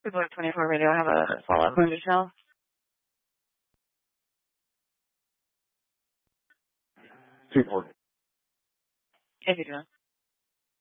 People at 24 Radio have a follow-up on Michelle. Super. If you do.